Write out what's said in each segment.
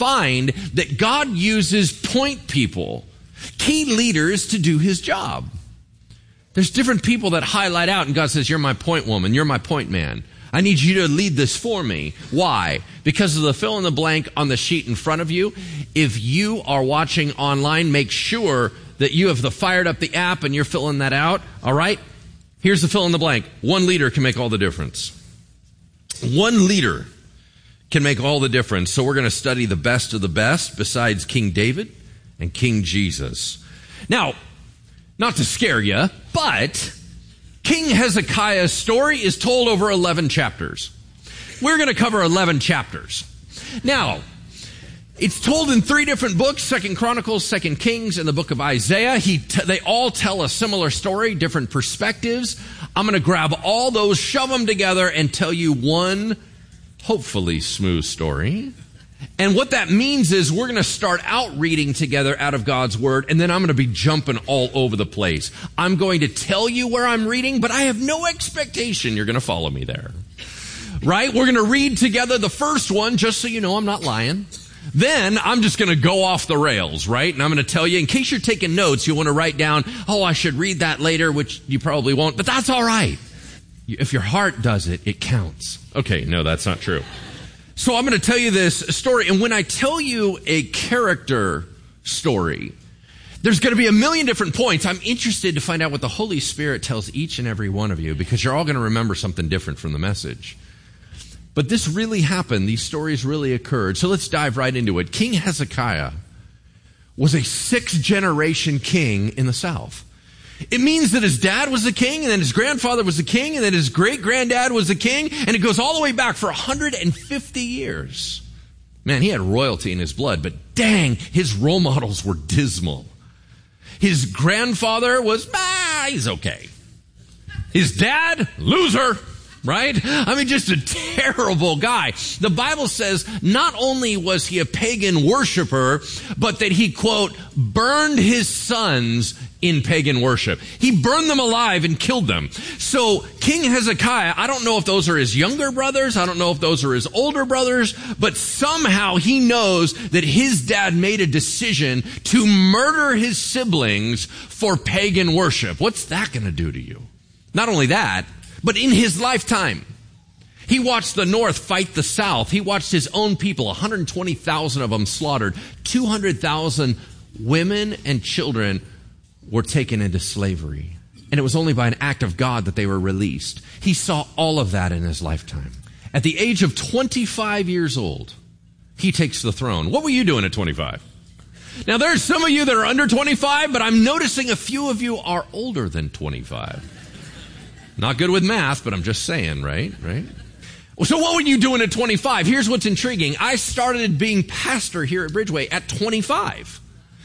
find that God uses point people, key leaders, to do his job. There's different people that highlight out, and God says, you're my point woman, you're my point man. I need you to lead this for me. Why? Because of the fill in the blank on the sheet in front of you. If you are watching online, make sure that you have fired up the app and you're filling that out. All right? Here's the fill in the blank. One leader can make all the difference. One leader can make all the difference. So we're going to study the best of the best besides King David and King Jesus. Now, not to scare you, but King Hezekiah's story is told over 11 chapters. We're going to cover 11 chapters. Now, it's told in 3 different books, 2 Chronicles, 2 Kings, and the book of Isaiah. They all tell a similar story, different perspectives. I'm going to grab all those, shove them together, and tell you one, hopefully smooth story. And what that means is we're going to start out reading together out of God's Word, and then I'm going to be jumping all over the place. I'm going to tell you where I'm reading, but I have no expectation you're going to follow me there. Right? We're going to read together the first one, just so you know I'm not lying. Then I'm just going to go off the rails, right? And I'm going to tell you, in case you're taking notes, you want to write down, oh, I should read that later, which you probably won't, but that's all right. If your heart does it, it counts. Okay, no, that's not true. So I'm going to tell you this story, and when I tell you a character story, there's going to be a million different points. I'm interested to find out what the Holy Spirit tells each and every one of you, because you're all going to remember something different from the message. But this really happened. These stories really occurred. So let's dive right into it. King Hezekiah was a 6th-generation king in the south. It means that his dad was the king, and then his grandfather was the king, and then his great-granddad was the king, and it goes all the way back for 150 years. Man, he had royalty in his blood, but dang, his role models were dismal. His grandfather was, he's okay. His dad, loser. Right? I mean, just a terrible guy. The Bible says not only was he a pagan worshiper, but that he, quote, burned his sons in pagan worship. He burned them alive and killed them. So King Hezekiah, I don't know if those are his younger brothers, I don't know if those are his older brothers, but somehow he knows that his dad made a decision to murder his siblings for pagan worship. What's that going to do to you? Not only that, but in his lifetime, he watched the North fight the South. He watched his own people, 120,000 of them slaughtered. 200,000 women and children were taken into slavery. And it was only by an act of God that they were released. He saw all of that in his lifetime. At the age of 25 years old, he takes the throne. What were you doing at 25? Now, there's some of you that are under 25, but I'm noticing a few of you are older than 25. Not good with math, but I'm just saying, right? So what were you doing at 25? Here's what's intriguing. I started being pastor here at Bridgeway at 25.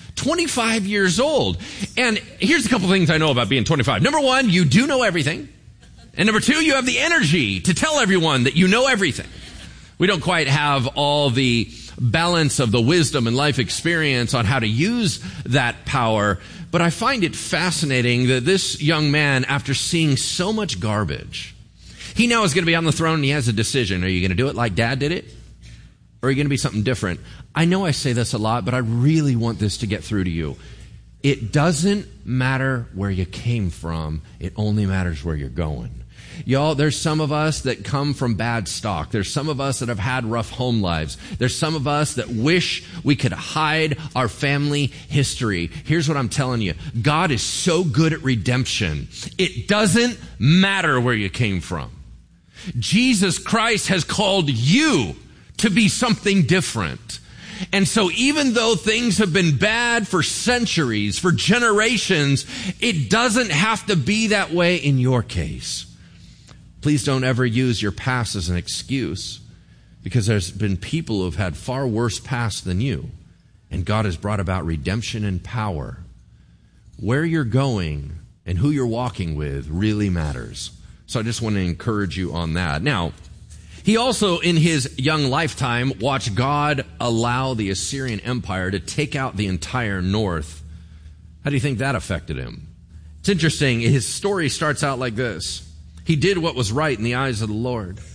25 years old. And here's a couple things I know about being 25. Number one, you do know everything. And number two, you have the energy to tell everyone that you know everything. We don't quite have all the balance of the wisdom and life experience on how to use that power. But I find it fascinating that this young man, after seeing so much garbage, he now is going to be on the throne and he has a decision. Are you going to do it like Dad did it? Or are you going to be something different? I know I say this a lot, but I really want this to get through to you. It doesn't matter where you came from. It only matters where you're going. Y'all, there's some of us that come from bad stock. There's some of us that have had rough home lives. There's some of us that wish we could hide our family history. Here's what I'm telling you. God is so good at redemption. It doesn't matter where you came from. Jesus Christ has called you to be something different. And so even though things have been bad for centuries, for generations, it doesn't have to be that way in your case. Please don't ever use your past as an excuse, because there's been people who have had far worse past than you, and God has brought about redemption and power. Where you're going and who you're walking with really matters. So I just want to encourage you on that. Now, he also, in his young lifetime, watched God allow the Assyrian Empire to take out the entire north. How do you think that affected him? It's interesting. His story starts out like this. He did what was right in the eyes of the Lord.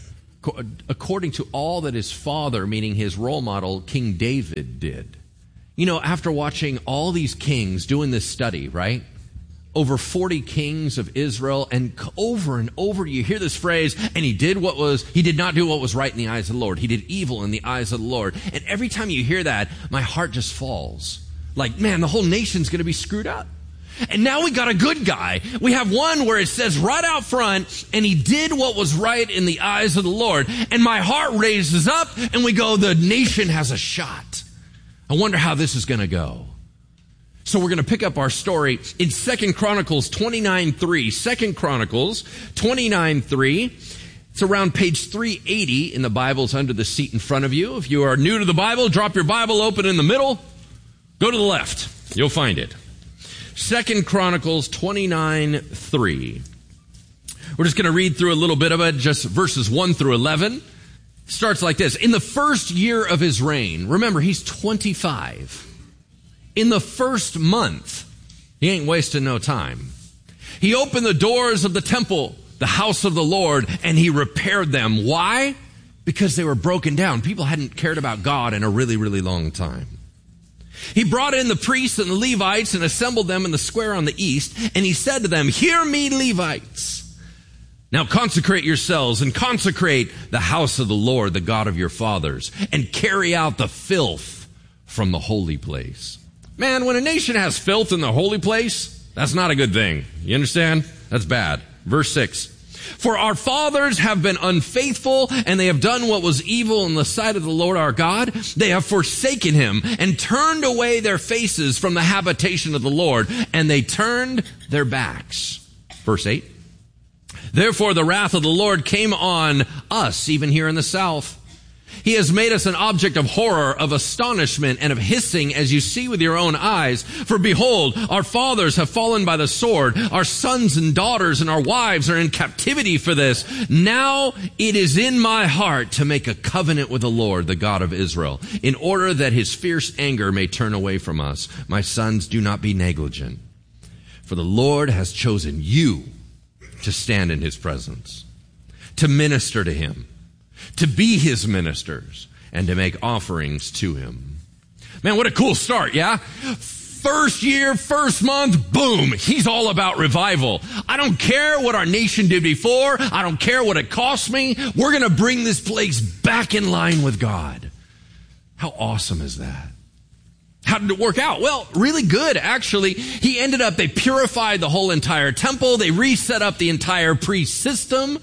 according to all that his father, meaning his role model, King David, did. You know, after watching all these kings doing this study, right? Over 40 kings of Israel, and over you hear this phrase, and he did not do what was right in the eyes of the Lord. He did evil in the eyes of the Lord. And every time you hear that, my heart just falls. Like, man, the whole nation's going to be screwed up. And now we got a good guy. We have one where it says right out front, and he did what was right in the eyes of the Lord. And my heart raises up, and we go, the nation has a shot. I wonder how this is going to go. So we're going to pick up our story in 2 Chronicles 29:3. 2 Chronicles 29:3. It's around page 380 in the Bibles under the seat in front of you. If you are new to the Bible, drop your Bible open in the middle. Go to the left. You'll find it. 2 Chronicles 29:3. We're just going to read through a little bit of it, just verses 1 through 11. Starts like this. In the first year of his reign, remember, he's 25. In the first month, he ain't wasting no time. He opened the doors of the temple, the house of the Lord, and he repaired them. Why? Because they were broken down. People hadn't cared about God in a really, really long time. He brought in the priests and the Levites and assembled them in the square on the east, and he said to them, "Hear me, Levites. Now consecrate yourselves and consecrate the house of the Lord, the God of your fathers, and carry out the filth from the holy place." Man, when a nation has filth in the holy place, that's not a good thing. You understand? That's bad. Verse 6. For our fathers have been unfaithful, and they have done what was evil in the sight of the Lord our God. They have forsaken him and turned away their faces from the habitation of the Lord, and they turned their backs. Verse 8. Therefore the wrath of the Lord came on us, even here in the south. He has made us an object of horror, of astonishment, and of hissing, as you see with your own eyes. For behold, our fathers have fallen by the sword. Our sons and daughters and our wives are in captivity for this. Now it is in my heart to make a covenant with the Lord, the God of Israel, in order that his fierce anger may turn away from us. My sons, do not be negligent. For the Lord has chosen you to stand in his presence, to minister to him, to be his ministers, and to make offerings to him. Man, what a cool start, yeah? First year, first month, boom, he's all about revival. I don't care what our nation did before. I don't care what it cost me. We're going to bring this place back in line with God. How awesome is that? How did it work out? Well, really good, actually. They purified the whole entire temple. They reset up the entire priest system.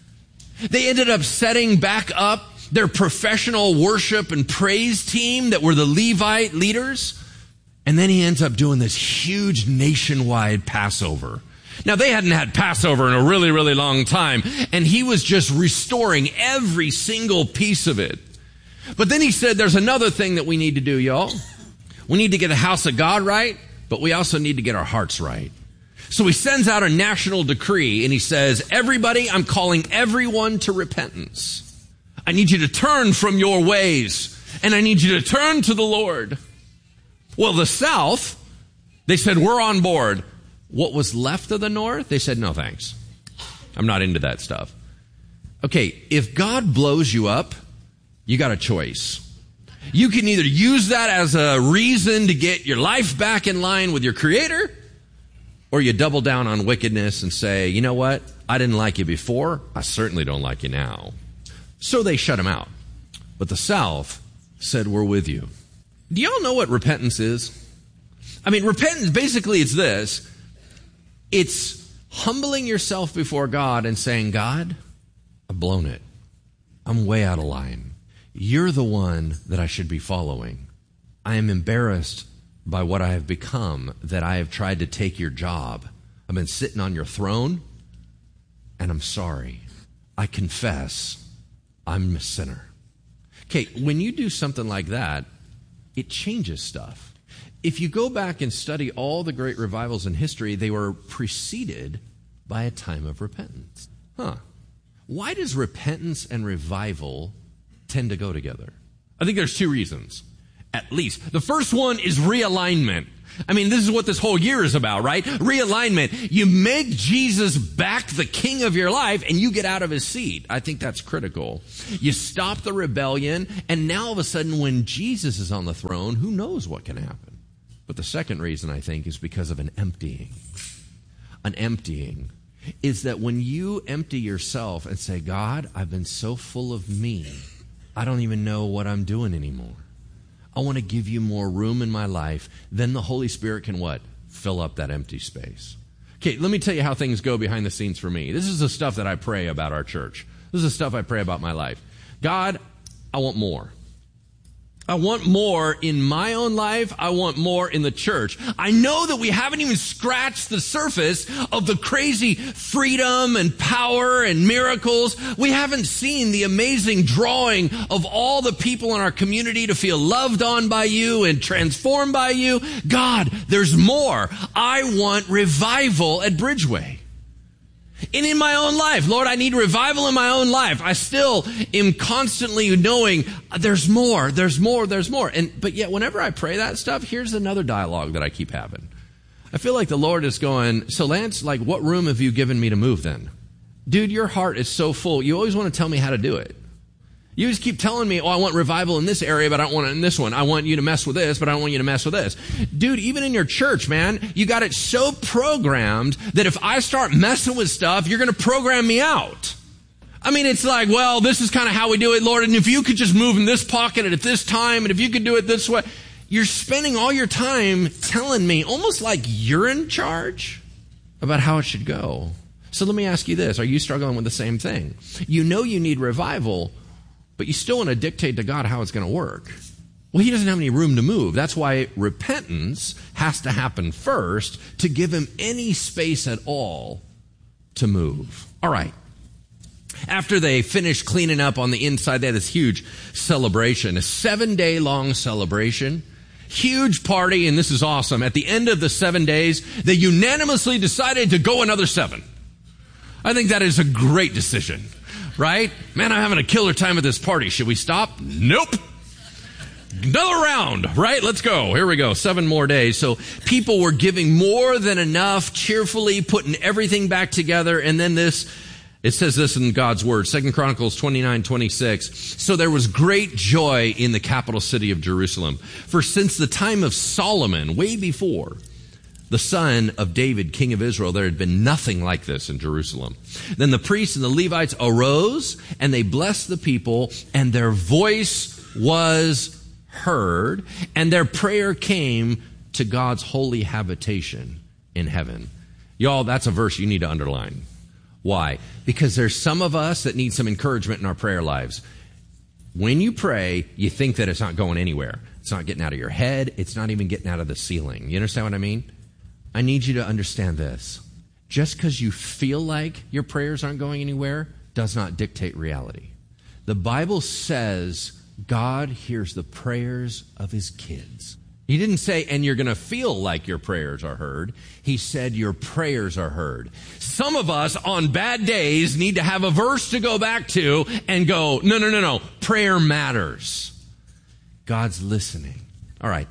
They ended up setting back up their professional worship and praise team that were the Levite leaders. And then he ends up doing this huge nationwide Passover. Now, they hadn't had Passover in a really, really long time, and he was just restoring every single piece of it. But then he said, there's another thing that we need to do, y'all. We need to get the house of God right, but we also need to get our hearts right. So he sends out a national decree, and he says, everybody, I'm calling everyone to repentance. I need you to turn from your ways, and I need you to turn to the Lord. Well, the South, they said, we're on board. What was left of the North, they said, no thanks. I'm not into that stuff. Okay, if God blows you up, you got a choice. You can either use that as a reason to get your life back in line with your Creator, or you double down on wickedness and say, you know what? I didn't like you before. I certainly don't like you now. So they shut him out. But the South said, we're with you. Do y'all know what repentance is? I mean, repentance, basically it's this. It's humbling yourself before God and saying, God, I've blown it. I'm way out of line. You're the one that I should be following. I am embarrassed by what I have become, that I have tried to take your job. I've been sitting on your throne, and I'm sorry. I confess I'm a sinner. Okay, when you do something like that, it changes stuff. If you go back and study all the great revivals in history, they were preceded by a time of repentance. Why does repentance and revival tend to go together? I think there's two reasons. At least. The first one is realignment. I mean, this is what this whole year is about, right? Realignment. You make Jesus back the king of your life and you get out of his seat. I think that's critical. You stop the rebellion, and now all of a sudden when Jesus is on the throne, who knows what can happen? But the second reason, I think, is because of an emptying. An emptying is that when you empty yourself and say, God, I've been so full of me, I don't even know what I'm doing anymore. I want to give you more room in my life. Then the Holy Spirit can what? Fill up that empty space. Okay, let me tell you how things go behind the scenes for me. This is the stuff that I pray about our church. This is the stuff I pray about my life. God, I want more. I want more in my own life. I want more in the church. I know that we haven't even scratched the surface of the crazy freedom and power and miracles. We haven't seen the amazing drawing of all the people in our community to feel loved on by you and transformed by you. God, there's more. I want revival at Bridgeway. And in my own life, Lord, I need revival in my own life. I still am constantly knowing there's more. But yet, whenever I pray that stuff, here's another dialogue that I keep having. I feel like the Lord is going, so Lance, like, what room have you given me to move then? Dude, your heart is so full. You always want to tell me how to do it. You just keep telling me, I want revival in this area, but I don't want it in this one. I want you to mess with this, but I don't want you to mess with this. Dude, even in your church, man, you got it so programmed that if I start messing with stuff, you're going to program me out. I mean, it's like, well, this is kind of how we do it, Lord, and if you could just move in this pocket at this time, and if you could do it this way, you're spending all your time telling me, almost like you're in charge, about how it should go. So let me ask you this. Are you struggling with the same thing? You know you need revival, but you still want to dictate to God how it's going to work. Well, he doesn't have any room to move. That's why repentance has to happen first to give him any space at all to move. All right. After they finished cleaning up on the inside, they had this huge celebration, a 7-day long celebration. Huge party, and this is awesome. At the end of the 7 days, they unanimously decided to go another 7. I think that is a great decision. Right? Man, I'm having a killer time at this party. Should we stop? Nope. Another round, right? Let's go. Here we go. 7 more days. So people were giving more than enough, cheerfully putting everything back together. And then it says this in God's word, 2 Chronicles 29:26. So there was great joy in the capital city of Jerusalem. For since the time of Solomon, way before, the son of David, king of Israel, there had been nothing like this in Jerusalem. Then the priests and the Levites arose, and they blessed the people, and their voice was heard, and their prayer came to God's holy habitation in heaven. Y'all, that's a verse you need to underline. Why? Because there's some of us that need some encouragement in our prayer lives. When you pray, you think that it's not going anywhere. It's not getting out of your head. It's not even getting out of the ceiling. You understand what I mean? I need you to understand this. Just because you feel like your prayers aren't going anywhere does not dictate reality. The Bible says God hears the prayers of his kids. He didn't say, and you're going to feel like your prayers are heard. He said your prayers are heard. Some of us on bad days need to have a verse to go back to and go, no. Prayer matters. God's listening. All right.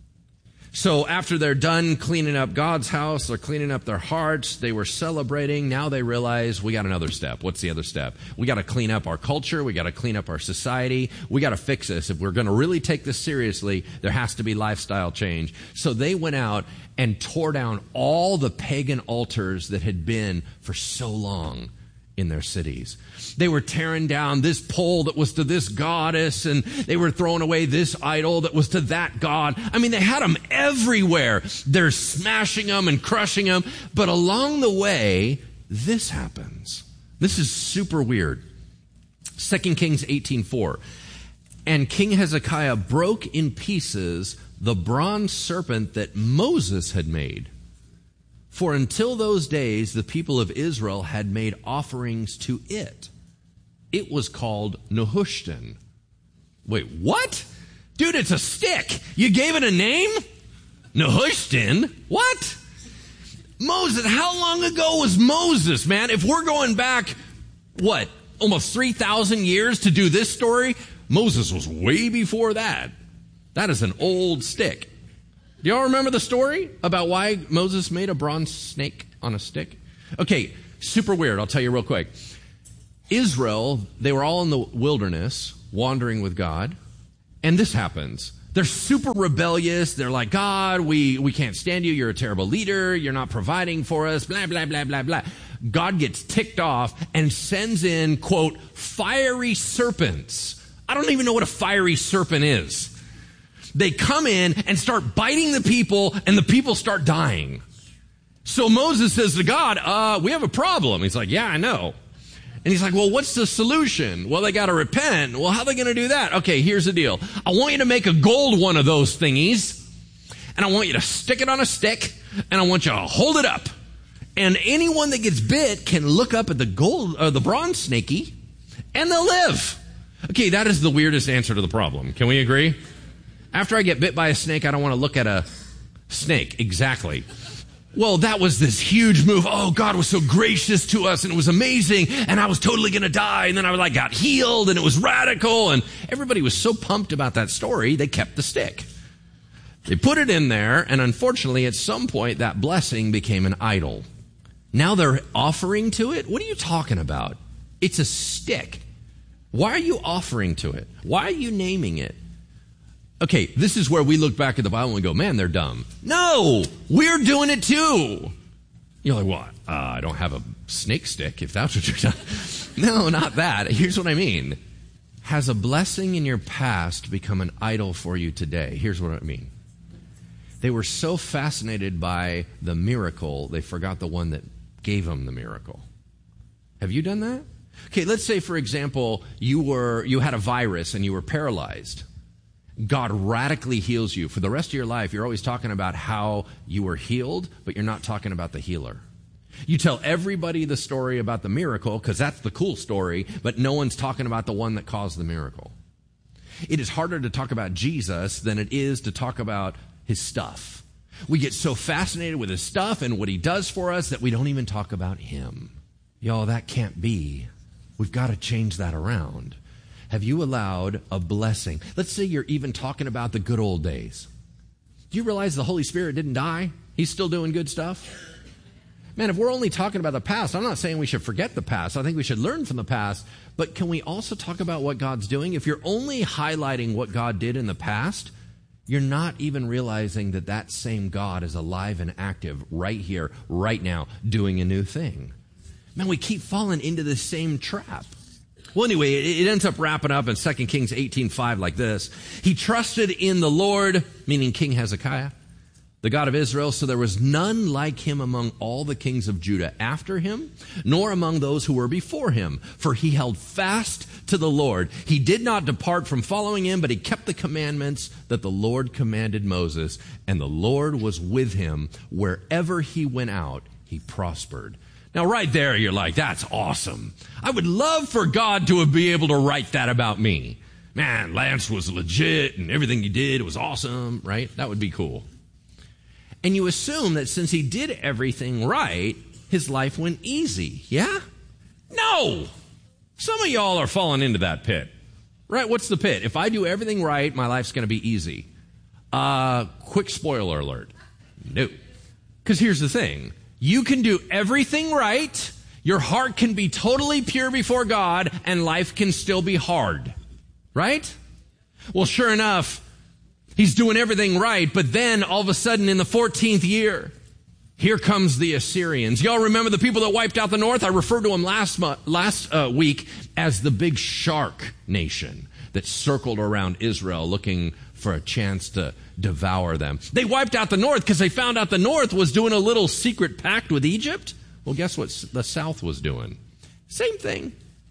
So after they're done cleaning up God's house, they're cleaning up their hearts, they were celebrating, now they realize we got another step. What's the other step? We got to clean up our culture, we got to clean up our society, we got to fix this. If we're going to really take this seriously, there has to be lifestyle change. So they went out and tore down all the pagan altars that had been for so long in their cities. They were tearing down this pole that was to this goddess, and they were throwing away this idol that was to that god. I mean, they had them everywhere. They're smashing them and crushing them. But along the way, this happens. This is super weird. 2 Kings 18:4. And King Hezekiah broke in pieces the bronze serpent that Moses had made. For until those days, the people of Israel had made offerings to it. It was called Nehushtan. Wait, what? Dude, it's a stick. You gave it a name? Nehushtan? What? Moses, how long ago was Moses, man? If we're going back, almost 3,000 years to do this story, Moses was way before that. That is an old stick. Do y'all remember the story about why Moses made a bronze snake on a stick? Okay, super weird. I'll tell you real quick. Israel, they were all in the wilderness, wandering with God, and this happens. They're super rebellious. They're like, God, we can't stand you. You're a terrible leader. You're not providing for us, blah, blah, blah, blah, blah. God gets ticked off and sends in, quote, fiery serpents. I don't even know what a fiery serpent is. They come in and start biting the people, and the people start dying. So Moses says to God, we have a problem. He's like, yeah, I know. And he's like, well, what's the solution? Well, they got to repent. Well, how are they going to do that? Okay, here's the deal. I want you to make a gold one of those thingies, and I want you to stick it on a stick, and I want you to hold it up. And anyone that gets bit can look up at the gold or the bronze snaky, and they'll live. Okay, that is the weirdest answer to the problem. Can we agree? After I get bit by a snake, I don't want to look at a snake. Exactly. Well, that was this huge move. Oh, God was so gracious to us, and it was amazing, and I was totally going to die, and then I got healed, and it was radical, and everybody was so pumped about that story, they kept the stick. They put it in there, and unfortunately, at some point, that blessing became an idol. Now they're offering to it? What are you talking about? It's a stick. Why are you offering to it? Why are you naming it? Okay, this is where we look back at the Bible and go, man, they're dumb. No, we're doing it too. You're like, what? I don't have a snake stick, if that's what you're talking. No, not that. Here's what I mean. Has a blessing in your past become an idol for you today? Here's what I mean. They were so fascinated by the miracle, they forgot the one that gave them the miracle. Have you done that? Okay, let's say, for example, you had a virus and you were paralyzed. God radically heals you. For the rest of your life, you're always talking about how you were healed, but you're not talking about the healer. You tell everybody the story about the miracle, because that's the cool story, but no one's talking about the one that caused the miracle. It is harder to talk about Jesus than it is to talk about his stuff. We get so fascinated with his stuff and what he does for us that we don't even talk about him. Y'all, that can't be. We've got to change that around. Have you allowed a blessing? Let's say you're even talking about the good old days. Do you realize the Holy Spirit didn't die? He's still doing good stuff. Man, if we're only talking about the past, I'm not saying we should forget the past. I think we should learn from the past. But can we also talk about what God's doing? If you're only highlighting what God did in the past, you're not even realizing that that same God is alive and active right here, right now, doing a new thing. Man, we keep falling into the same trap. Well, anyway, it ends up wrapping up in 2 Kings 18:5 like this. He trusted in the Lord, meaning King Hezekiah, the God of Israel, so there was none like him among all the kings of Judah after him, nor among those who were before him. For he held fast to the Lord. He did not depart from following him, but he kept the commandments that the Lord commanded Moses. And the Lord was with him. Wherever he went out, he prospered. Now, right there, you're like, that's awesome. I would love for God to be able to write that about me. Man, Lance was legit, and everything he did was awesome, right? That would be cool. And you assume that since he did everything right, his life went easy. Yeah? No! Some of y'all are falling into that pit. Right? What's the pit? If I do everything right, my life's going to be easy. Quick spoiler alert. No. Because here's the thing. You can do everything right, your heart can be totally pure before God, and life can still be hard. Right? Well, sure enough, he's doing everything right, but then all of a sudden in the 14th year, here comes the Assyrians. Y'all remember the people that wiped out the north? I referred to them last week as the big shark nation that circled around Israel looking for a chance to devour them. They wiped out the north because they found out the north was doing a little secret pact with Egypt. Well, guess what the south was doing? Same thing.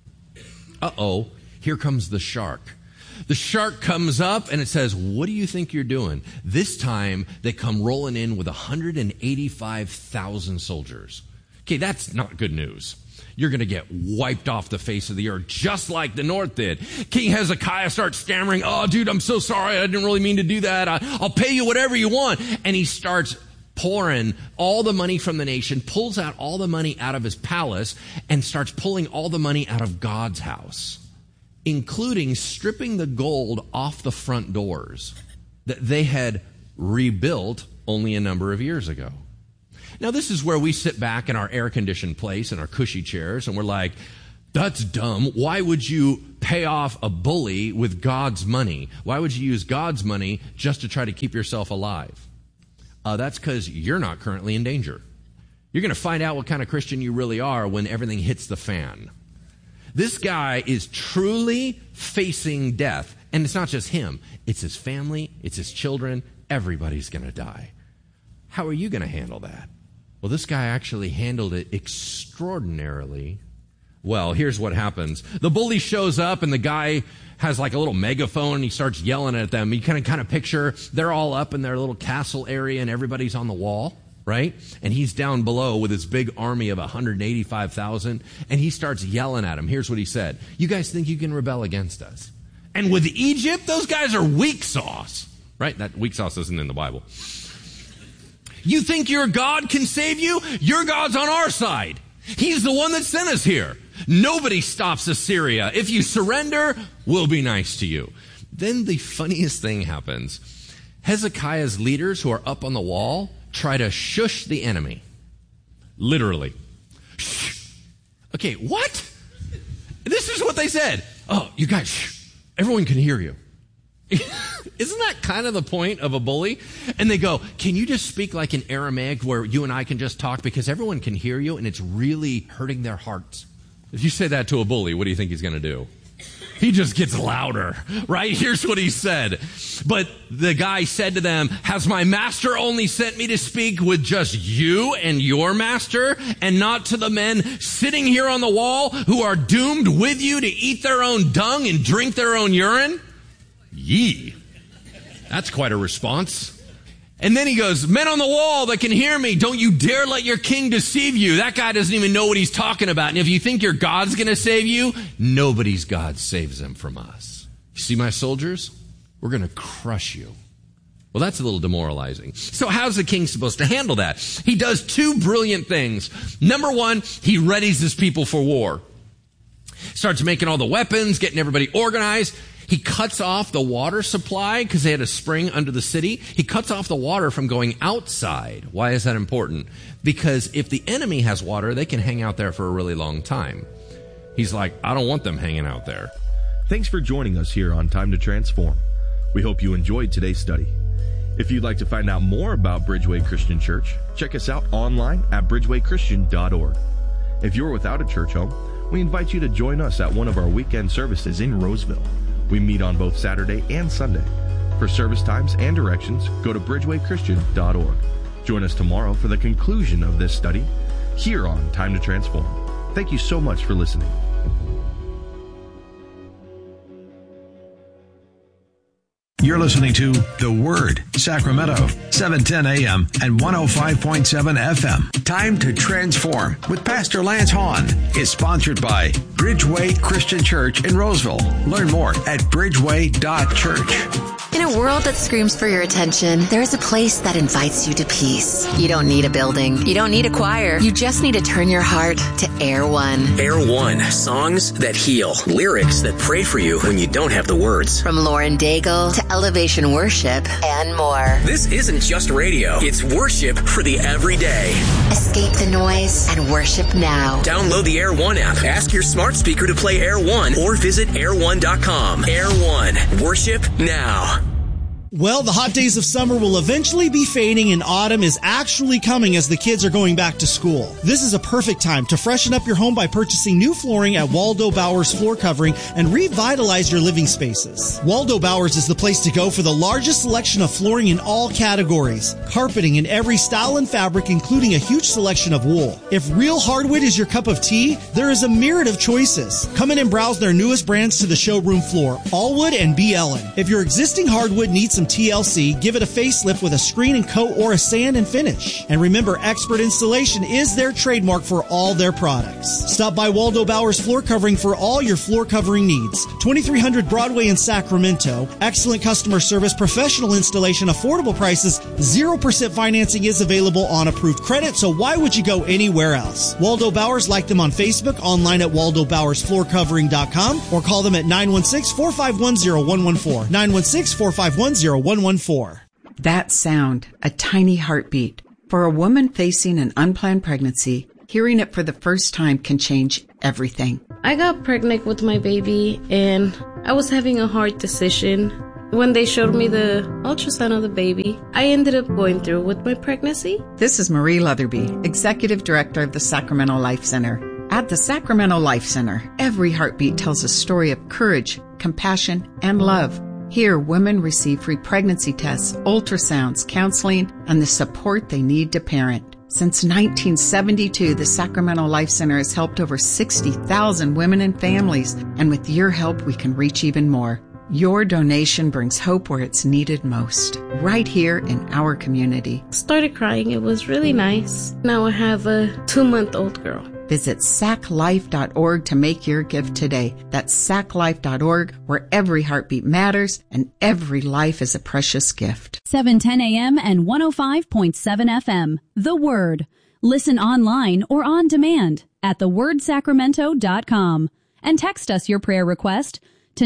Uh-oh, here comes the shark. The shark comes up and it says, what do you think you're doing? This time they come rolling in with 185,000 soldiers. Okay, that's not good news. You're going to get wiped off the face of the earth just like the north did. King Hezekiah starts stammering, oh, dude, I'm so sorry. I didn't really mean to do that. I'll pay you whatever you want. And he starts pouring all the money from the nation, pulls out all the money out of his palace, and starts pulling all the money out of God's house, including stripping the gold off the front doors that they had rebuilt only a number of years ago. Now, this is where we sit back in our air-conditioned place in our cushy chairs, and we're like, that's dumb. Why would you pay off a bully with God's money? Why would you use God's money just to try to keep yourself alive? That's because you're not currently in danger. You're going to find out what kind of Christian you really are when everything hits the fan. This guy is truly facing death. And it's not just him. It's his family. It's his children. Everybody's going to die. How are you going to handle that? Well, this guy actually handled it extraordinarily well. Here's what happens. The bully shows up, and the guy has like a little megaphone, and he starts yelling at them. You kind of picture they're all up in their little castle area, and everybody's on the wall, right? And he's down below with his big army of 185,000, and he starts yelling at them. Here's what he said. You guys think you can rebel against us? And with Egypt, those guys are weak sauce, right? That weak sauce isn't in the Bible. You think your God can save you? Your God's on our side. He's the one that sent us here. Nobody stops Assyria. If you surrender, we'll be nice to you. Then the funniest thing happens. Hezekiah's leaders who are up on the wall try to shush the enemy. Literally. Shh. Okay, what? This is what they said. Oh, you guys, shh. Everyone can hear you. Isn't that kind of the point of a bully? And they go, can you just speak like in Aramaic where you and I can just talk because everyone can hear you and it's really hurting their hearts? If you say that to a bully, what do you think he's going to do? He just gets louder, right? Here's what he said. But the guy said to them, has my master only sent me to speak with just you and your master and not to the men sitting here on the wall who are doomed with you to eat their own dung and drink their own urine? Yee. That's quite a response. And then he goes, men on the wall that can hear me, don't you dare let your king deceive you. That guy doesn't even know what he's talking about. And if you think your God's going to save you, nobody's God saves them from us. You see my soldiers? We're going to crush you. Well, that's a little demoralizing. So how's the king supposed to handle that? He does two brilliant things. Number one, he readies his people for war. Starts making all the weapons, getting everybody organized. He cuts off the water supply because they had a spring under the city. He cuts off the water from going outside. Why is that important? Because if the enemy has water, they can hang out there for a really long time. He's like, I don't want them hanging out there. Thanks for joining us here on Time to Transform. We hope you enjoyed today's study. If you'd like to find out more about Bridgeway Christian Church, check us out online at bridgewaychristian.org. If you're without a church home, we invite you to join us at one of our weekend services in Roseville. We meet on both Saturday and Sunday. For service times and directions, go to bridgewaychristian.org. Join us tomorrow for the conclusion of this study here on Time to Transform. Thank you so much for listening. You're listening to The Word, Sacramento, 710 AM and 105.7 FM. Time to Transform with Pastor Lance Hahn is sponsored by Bridgeway Christian Church in Roseville. Learn more at bridgeway.church. In a world that screams for your attention, there is a place that invites you to peace. You don't need a building. You don't need a choir. You just need to turn your heart to Air One. Air One, songs that heal, lyrics that pray for you when you don't have the words. From Lauren Daigle to Elevation Worship and more. This isn't just radio. It's worship for the everyday. Escape the noise and worship now. Download the Air One app. Ask your smart speaker to play Air One or visit air1.com. Air One, worship now. Well, the hot days of summer will eventually be fading and autumn is actually coming as the kids are going back to school. This is a perfect time to freshen up your home by purchasing new flooring at Waldo Bowers Floor Covering and revitalize your living spaces. Waldo Bowers is the place to go for the largest selection of flooring in all categories, carpeting in every style and fabric, including a huge selection of wool. If real hardwood is your cup of tea, there is a myriad of choices. Come in and browse their newest brands to the showroom floor, Allwood and B. Ellen. If your existing hardwood needs some TLC, give it a facelift with a screen and coat or a sand and finish. And remember, expert installation is their trademark for all their products. Stop by Waldo Bowers Floor Covering for all your floor covering needs. 2300 Broadway in Sacramento. Excellent customer service, professional installation, affordable prices, 0% financing is available on approved credit, so why would you go anywhere else? Waldo Bowers, like them on Facebook, online at waldobowersfloorcovering.com, or call them at 916-451-0114. 916-451-0114. That sound, a tiny heartbeat. For a woman facing an unplanned pregnancy, hearing it for the first time can change everything. I got pregnant with my baby, and I was having a hard decision. When they showed me the ultrasound of the baby, I ended up going through with my pregnancy. This is Marie Leatherby, Executive Director of the Sacramento Life Center. At the Sacramento Life Center, every heartbeat tells a story of courage, compassion, and love. Here, women receive free pregnancy tests, ultrasounds, counseling, and the support they need to parent. Since 1972, the Sacramento Life Center has helped over 60,000 women and families, and with your help, we can reach even more. Your donation brings hope where it's needed most, right here in our community. Started crying. It was really nice. Now I have a 2-month-old girl. Visit saclife.org to make your gift today. That's saclife.org, where every heartbeat matters and every life is a precious gift. 710 a.m. and 105.7 FM. The Word. Listen online or on demand at thewordsacramento.com and text us your prayer request to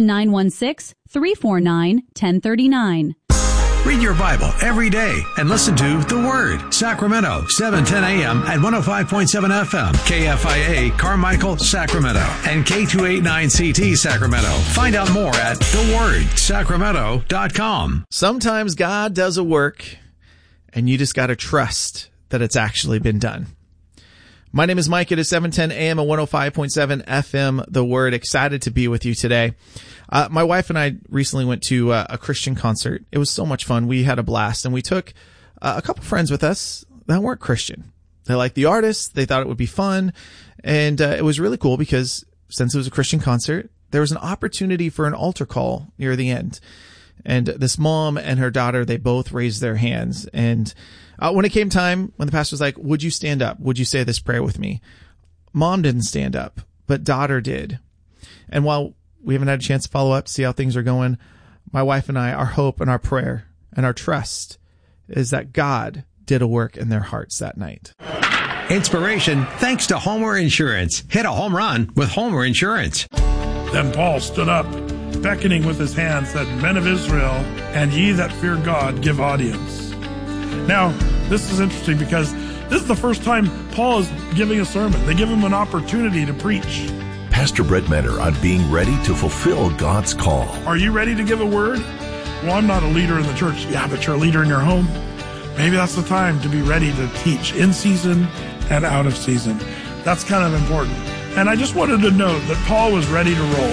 916-349-1039. Read your Bible every day and listen to The Word. Sacramento, 710 a.m. at 105.7 FM. KFIA, Carmichael, Sacramento. And K289CT, Sacramento. Find out more at thewordsacramento.com. Sometimes God does a work, and you just got to trust that it's actually been done. My name is Mike. It is 710 a.m. and 105.7 FM, The Word. Excited to be with you today. My wife and I recently went to a Christian concert. It was so much fun. We had a blast, and we took a couple friends with us that weren't Christian. They liked the artist. They thought it would be fun. And it was really cool because since it was a Christian concert, there was an opportunity for an altar call near the end. And this mom and her daughter, they both raised their hands. And when it came time, when the pastor was like, would you stand up? Would you say this prayer with me? Mom didn't stand up, but daughter did. And while we haven't had a chance to follow up to see how things are going, my wife and I, our hope and our prayer and our trust is that God did a work in their hearts that night. Inspiration thanks to Homer Insurance. Hit a home run with Homer Insurance. Then Paul stood up, beckoning with his hand, said, Men of Israel, and ye that fear God, give audience. Now, this is interesting because this is the first time Paul is giving a sermon. They give him an opportunity to preach. Pastor Brett Menner on being ready to fulfill God's call. Are you ready to give a word? Well, I'm not a leader in the church. Yeah, but you're a leader in your home. Maybe that's the time to be ready to teach in season and out of season. That's kind of important. And I just wanted to note that Paul was ready to roll.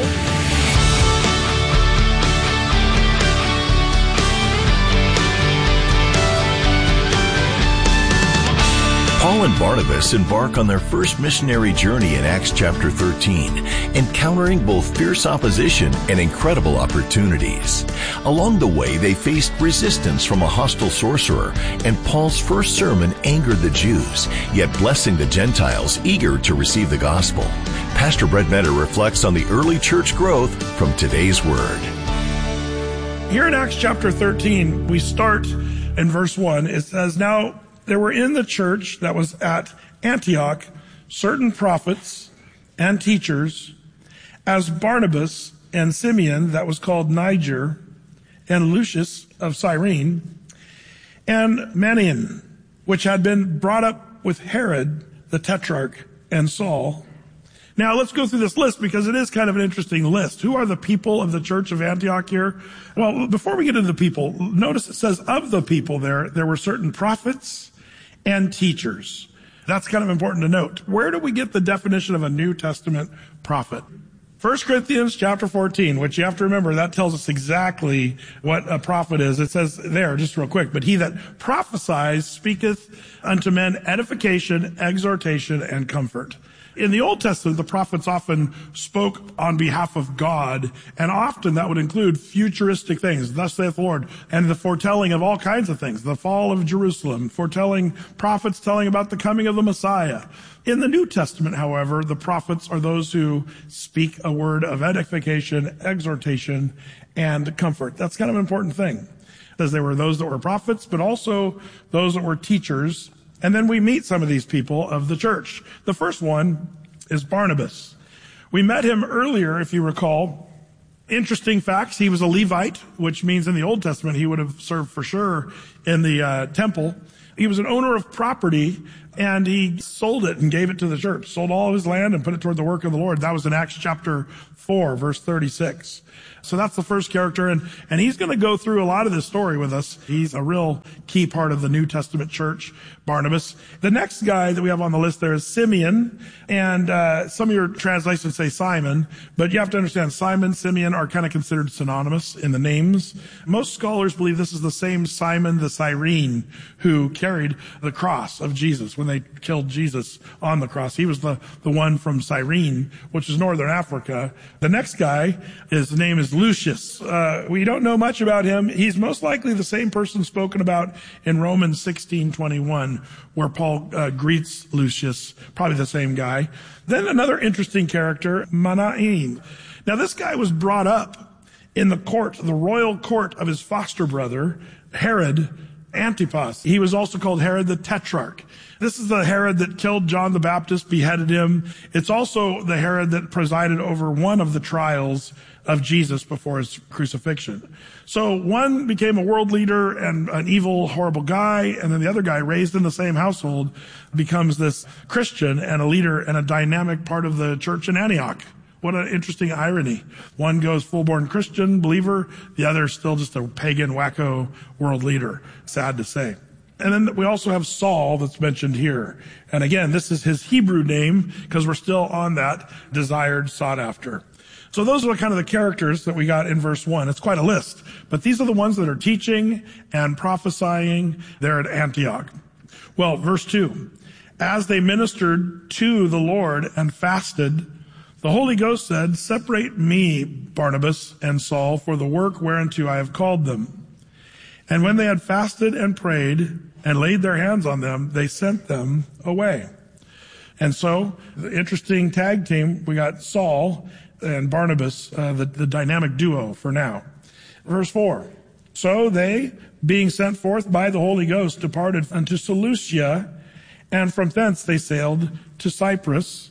Paul and Barnabas embark on their first missionary journey in Acts chapter 13, encountering both fierce opposition and incredible opportunities. Along the way, they faced resistance from a hostile sorcerer, and Paul's first sermon angered the Jews, yet blessing the Gentiles eager to receive the gospel. Pastor Brett Menner reflects on the early church growth from today's Word. Here in Acts chapter 13, we start in verse 1. It says, Now there were in the church that was at Antioch certain prophets and teachers, as Barnabas and Simeon, that was called Niger, and Lucius of Cyrene, and Manaen, which had been brought up with Herod the Tetrarch and Saul. Now let's go through this list because it is kind of an interesting list. Who are the people of the church of Antioch here? Well, before we get into the people, notice it says of the people there were certain prophets and teachers. That's kind of important to note. Where do we get the definition of a New Testament prophet? 1 Corinthians chapter 14, which you have to remember, that tells us exactly what a prophet is. It says there, just real quick, but he that prophesies speaketh unto men edification, exhortation, and comfort. In the Old Testament, the prophets often spoke on behalf of God, and often that would include futuristic things, thus saith the Lord, and the foretelling of all kinds of things, the fall of Jerusalem, prophets telling about the coming of the Messiah. In the New Testament, however, the prophets are those who speak a word of edification, exhortation, and comfort. That's kind of an important thing, because there were those that were prophets, but also those that were teachers. And then we meet some of these people of the church. The first one is Barnabas. We met him earlier, if you recall, Interesting facts. He was a Levite, which means in the Old Testament he would have served for sure in the temple. He was an owner of property, and he sold it and gave it to the church. Sold all of his land and put it toward the work of the Lord. That was in Acts chapter 4, verse 36. So that's the first character, and he's going to go through a lot of this story with us. He's a real key part of the New Testament church, Barnabas. The next guy that we have on the list there is Simeon, and some of your translations say Simon, but you have to understand Simon, Simeon are kind of considered synonymous in the names. Most scholars believe this is the same Simon the Cyrene who carried the cross of Jesus when they killed Jesus on the cross. He was the one from Cyrene, which is northern Africa. The next guy, his name is Lucius. We don't know much about him. He's most likely the same person spoken about in Romans 16:21, where Paul greets Lucius, probably the same guy. Then another interesting character, Manaen. Now this guy was brought up in the court, the royal court of his foster brother, Herod Antipas. He was also called Herod the Tetrarch. This is the Herod that killed John the Baptist, beheaded him. It's also the Herod that presided over one of the trials of Jesus before his crucifixion. So one became a world leader and an evil, horrible guy, and then the other guy, raised in the same household, becomes this Christian and a leader and a dynamic part of the church in Antioch. What an interesting irony. One goes full-born Christian believer, the other still just a pagan, wacko world leader. Sad to say. And then we also have Saul that's mentioned here. And again, this is his Hebrew name because we're still on that desired, sought after. So those are kind of the characters that we got in verse 1. It's quite a list. But these are the ones that are teaching and prophesying there at Antioch. Well, verse 2. As they ministered to the Lord and fasted, the Holy Ghost said, "Separate me, Barnabas and Saul, for the work whereunto I have called them." And when they had fasted and prayed and laid their hands on them, they sent them away. And so, the interesting tag team, we got Saul and Barnabas, the dynamic duo for now. Verse 4. So they, being sent forth by the Holy Ghost, departed unto Seleucia, and from thence they sailed to Cyprus.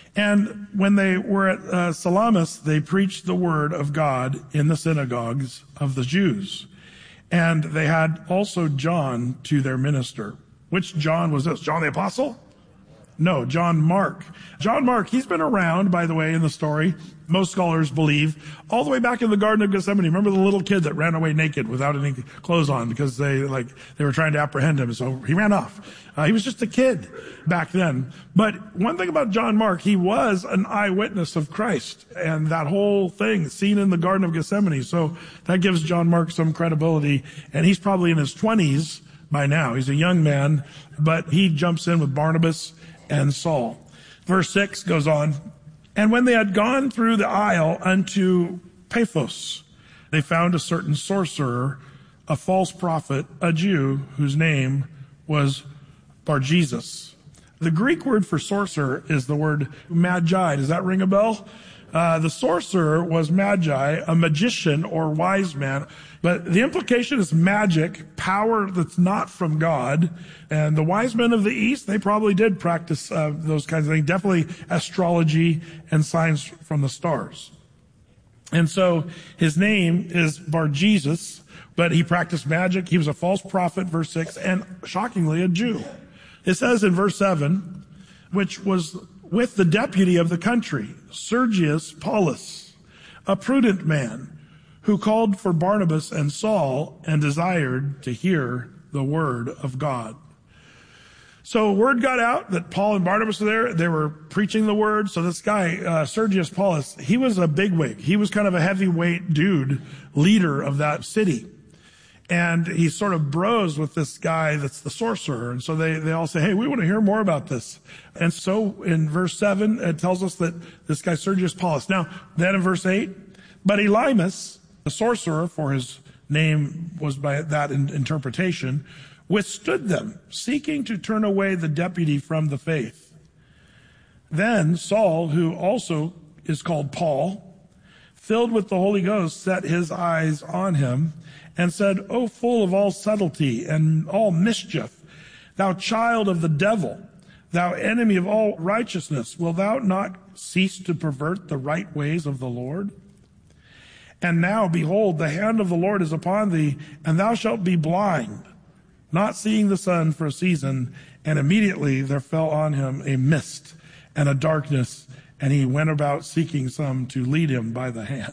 And when they were at Salamis, they preached the word of God in the synagogues of the Jews. And they had also John to their minister. Which John was this? John the Apostle? No, John Mark. John Mark, he's been around, by the way, in the story. Most scholars believe, all the way back in the Garden of Gethsemane. Remember the little kid that ran away naked without any clothes on because they were trying to apprehend him. So he ran off. He was just a kid back then. But one thing about John Mark, he was an eyewitness of Christ and that whole thing seen in the Garden of Gethsemane. So that gives John Mark some credibility. And he's probably in his 20s by now. He's a young man, but he jumps in with Barnabas and Saul. Verse 6 goes on. And when they had gone through the isle unto Paphos, they found a certain sorcerer, a false prophet, a Jew, whose name was Bar-Jesus. The Greek word for sorcerer is the word magi. Does that ring a bell? The sorcerer was magi, a magician or wise man. But the implication is magic, power that's not from God. And the wise men of the East, they probably did practice those kinds of things. Definitely astrology and signs from the stars. And so his name is Bar-Jesus, but he practiced magic. He was a false prophet, verse 6, and shockingly a Jew. It says in verse 7, which was with the deputy of the country, Sergius Paulus, a prudent man, who called for Barnabas and Saul and desired to hear the word of God. So word got out that Paul and Barnabas were there. They were preaching the word. So this guy, Sergius Paulus, he was a bigwig. He was kind of a heavyweight dude, leader of that city. And he sort of bros with this guy that's the sorcerer. And so they all say, hey, we want to hear more about this. And so in verse 7, it tells us that this guy, Sergius Paulus. Now, then in verse 8, but Elymas, the sorcerer, for his name was by that interpretation, withstood them, seeking to turn away the deputy from the faith. Then Saul, who also is called Paul, filled with the Holy Ghost, set his eyes on him and said, O full of all subtlety and all mischief, thou child of the devil, thou enemy of all righteousness, wilt thou not cease to pervert the right ways of the Lord? And now, behold, the hand of the Lord is upon thee, and thou shalt be blind, not seeing the sun for a season. And immediately there fell on him a mist and a darkness, and he went about seeking some to lead him by the hand.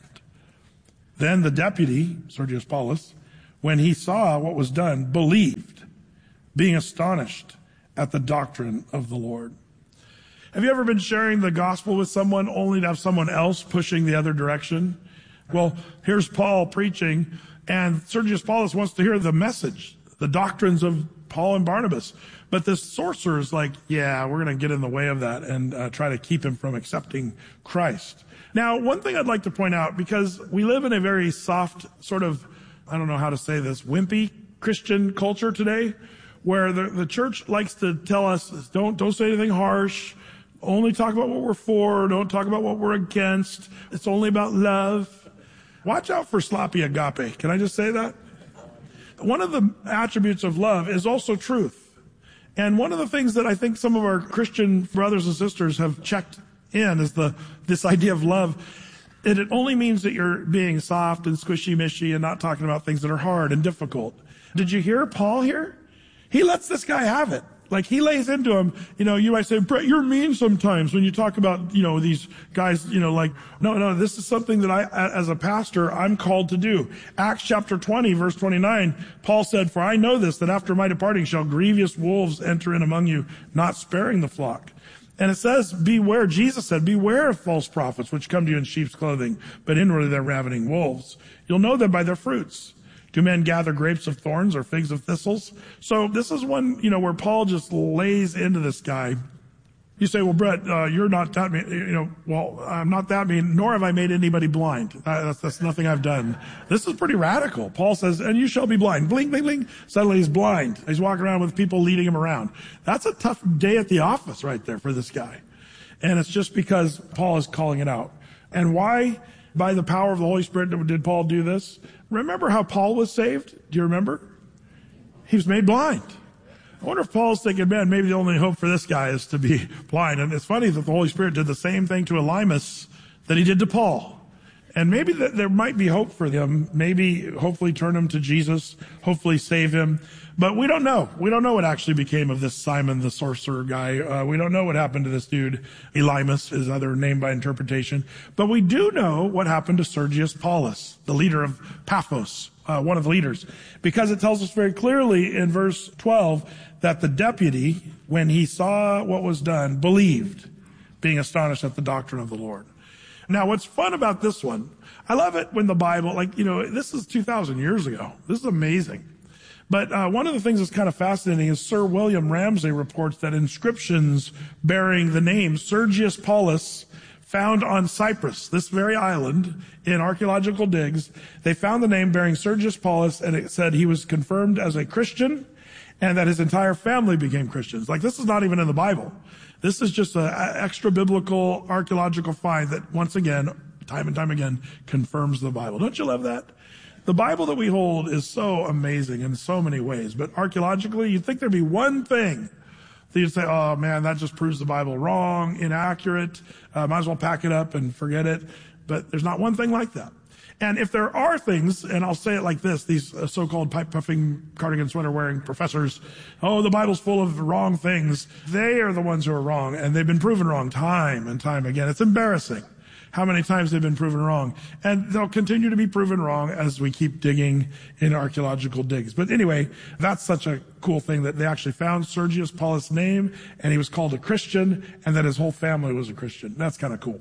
Then the deputy, Sergius Paulus, when he saw what was done, believed, being astonished at the doctrine of the Lord. Have you ever been sharing the gospel with someone only to have someone else pushing the other direction? Well, here's Paul preaching, and Sergius Paulus wants to hear the message, the doctrines of Paul and Barnabas. But this sorcerer is like, yeah, we're going to get in the way of that and try to keep him from accepting Christ. Now, one thing I'd like to point out, because we live in a very soft sort of, I don't know how to say this, wimpy Christian culture today, where the church likes to tell us, don't say anything harsh, only talk about what we're for, don't talk about what we're against, it's only about love. Watch out for sloppy agape. Can I just say that? One of the attributes of love is also truth. And one of the things that I think some of our Christian brothers and sisters have checked in is this idea of love. And it only means that you're being soft and squishy-mishy and not talking about things that are hard and difficult. Did you hear Paul here? He lets this guy have it. Like, he lays into him. You know, you might say, Brett, you're mean sometimes when you talk about, these guys, like, no, this is something that I, as a pastor, I'm called to do. Acts chapter 20, verse 29, Paul said, for I know this, that after my departing shall grievous wolves enter in among you, not sparing the flock. And it says, beware, Jesus said, beware of false prophets, which come to you in sheep's clothing, but inwardly they're ravening wolves. You'll know them by their fruits. Do men gather grapes of thorns or figs of thistles? So this is one, where Paul just lays into this guy. You say, well, Brett, you're not that mean. Well, I'm not that mean, nor have I made anybody blind. That's nothing I've done. This is pretty radical. Paul says, and you shall be blind. Bling, bling, bling. Suddenly he's blind. He's walking around with people leading him around. That's a tough day at the office right there for this guy. And it's just because Paul is calling it out. And why, by the power of the Holy Spirit, did Paul do this? Remember how Paul was saved? Do you remember? He was made blind. I wonder if Paul's thinking, man, maybe the only hope for this guy is to be blind. And it's funny that the Holy Spirit did the same thing to Elymas that he did to Paul. And maybe there might be hope for him. Maybe, hopefully turn him to Jesus. Hopefully save him. But we don't know. We don't know what actually became of this Simon the sorcerer guy. We don't know what happened to this dude. Elymas is other name by interpretation. But we do know what happened to Sergius Paulus, the leader of Paphos, one of the leaders. Because it tells us very clearly in verse 12 that the deputy, when he saw what was done, believed, being astonished at the doctrine of the Lord. Now, what's fun about this one, I love it when the Bible, this is 2,000 years ago. This is amazing. But one of the things that's kind of fascinating is Sir William Ramsay reports that inscriptions bearing the name Sergius Paulus found on Cyprus, this very island, in archaeological digs, they found the name bearing Sergius Paulus, and it said he was confirmed as a Christian and that his entire family became Christians. Like, this is not even in the Bible. This is just an extra biblical archaeological find that, once again, time and time again, confirms the Bible. Don't you love that? The Bible that we hold is so amazing in so many ways, but archaeologically, you'd think there'd be one thing that you'd say, oh man, that just proves the Bible wrong, inaccurate, might as well pack it up and forget it. But there's not one thing like that. And if there are things, and I'll say it like this, these so-called pipe-puffing, cardigan sweater-wearing professors, oh, the Bible's full of wrong things. They are the ones who are wrong, and they've been proven wrong time and time again. It's embarrassing how many times they've been proven wrong. And they'll continue to be proven wrong as we keep digging in archaeological digs. But anyway, that's such a cool thing that they actually found Sergius Paulus' name, and he was called a Christian, and that his whole family was a Christian. That's kind of cool.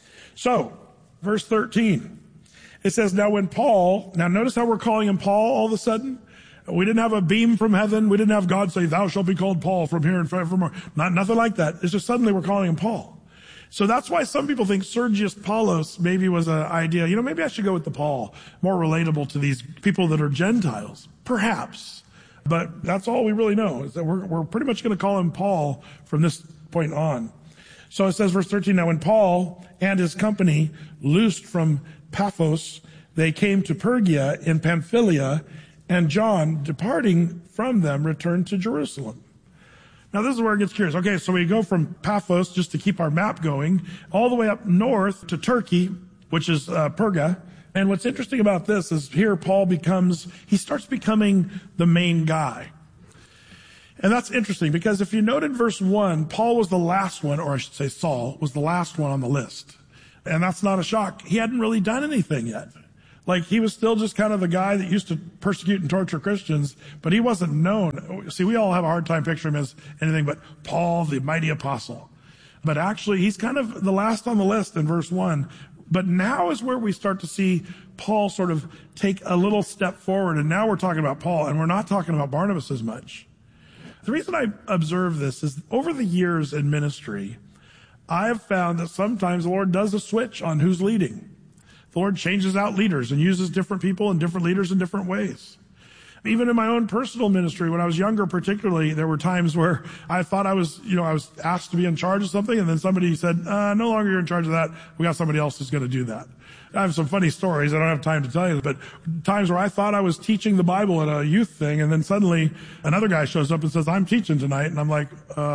So, verse 13. It says, now notice how we're calling him Paul all of a sudden? We didn't have a beam from heaven. We didn't have God say, thou shalt be called Paul from here and forevermore. Nothing like that. It's just suddenly we're calling him Paul. So that's why some people think Sergius Paulus maybe was an idea. Maybe I should go with the Paul, more relatable to these people that are Gentiles. Perhaps. But that's all we really know, is that we're pretty much going to call him Paul from this point on. So it says, verse 13, now when Paul and his company loosed from Paphos, they came to Pergia in Pamphylia, and John, departing from them, returned to Jerusalem. Now this is where it gets curious. Okay, so we go from Paphos, just to keep our map going, all the way up north to Turkey, which is Perga, And what's interesting about this is here Paul starts becoming the main guy. And that's interesting because if you note in verse 1, Paul was the last one, or I should say Saul was the last one on the list. And that's not a shock. He hadn't really done anything yet. Like, he was still just kind of the guy that used to persecute and torture Christians, but he wasn't known. See, we all have a hard time picturing him as anything but Paul, the mighty apostle. But actually, he's kind of the last on the list in verse 1. But now is where we start to see Paul sort of take a little step forward. And now we're talking about Paul, and we're not talking about Barnabas as much. The reason I observe this is over the years in ministry, I have found that sometimes the Lord does a switch on who's leading. The Lord changes out leaders and uses different people and different leaders in different ways. Even in my own personal ministry, when I was younger particularly, there were times where I thought I was asked to be in charge of something, and then somebody said, no longer you're in charge of that. We got somebody else who's going to do that. I have some funny stories. I don't have time to tell you, but times where I thought I was teaching the Bible at a youth thing, and then suddenly another guy shows up and says, I'm teaching tonight. And I'm like,